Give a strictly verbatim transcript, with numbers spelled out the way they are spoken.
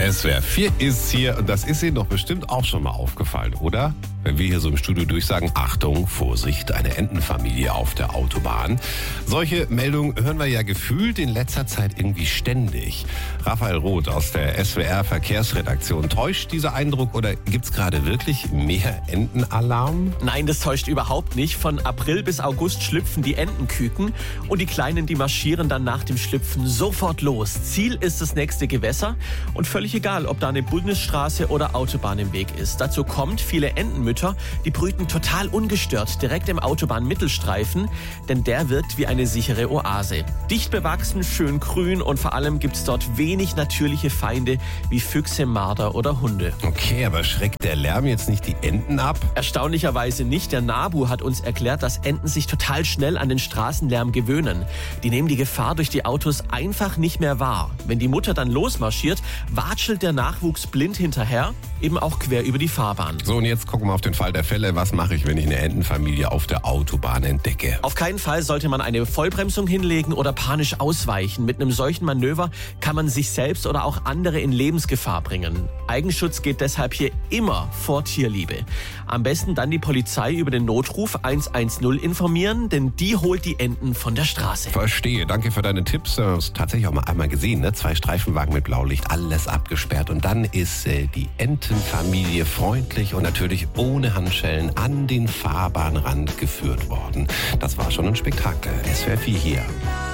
S W R vier ist hier und das ist Ihnen doch bestimmt auch schon mal aufgefallen, oder? Wenn wir hier so im Studio durchsagen, Achtung, Vorsicht, eine Entenfamilie auf der Autobahn. Solche Meldungen hören wir ja gefühlt in letzter Zeit irgendwie ständig. Raphael Roth aus der S W R Verkehrsredaktion. Täuscht dieser Eindruck oder gibt's gerade wirklich mehr Entenalarm? Nein, das täuscht überhaupt nicht. Von April bis August schlüpfen die Entenküken und die Kleinen, die marschieren dann nach dem Schlüpfen sofort los. Ziel ist das nächste Gewässer und völlig egal, ob da eine Bundesstraße oder Autobahn im Weg ist. Dazu kommt, viele Entenmütter, die brüten total ungestört direkt im Autobahnmittelstreifen, denn der wirkt wie eine sichere Oase. Dicht bewachsen, schön grün und vor allem gibt's dort wenig natürliche Feinde wie Füchse, Marder oder Hunde. Okay, aber schreckt der Lärm jetzt nicht die Enten ab? Erstaunlicherweise nicht. Der NABU hat uns erklärt, dass Enten sich total schnell an den Straßenlärm gewöhnen. Die nehmen die Gefahr durch die Autos einfach nicht mehr wahr. Wenn die Mutter dann losmarschiert, watschelt der Nachwuchs blind hinterher, eben auch quer über die Fahrbahn. So, und jetzt gucken wir auf den Fall der Fälle. Was mache ich, wenn ich eine Entenfamilie auf der Autobahn entdecke? Auf keinen Fall sollte man eine Vollbremsung hinlegen oder panisch ausweichen. Mit einem solchen Manöver kann man sich selbst oder auch andere in Lebensgefahr bringen. Eigenschutz geht deshalb hier immer vor Tierliebe. Am besten dann die Polizei über den Notruf eins eins null informieren, denn die holt die Enten von der Straße. Verstehe, danke für deine Tipps. Wir haben es tatsächlich auch mal einmal gesehen, ne? Zwei Streifenwagen mit Blaulicht, alles abgesperrt. Und dann ist äh, die Entenfamilie freundlich und natürlich ohne Handschellen an den Fahrbahnrand geführt worden. Das war schon ein Spektakel. S W R vier hier.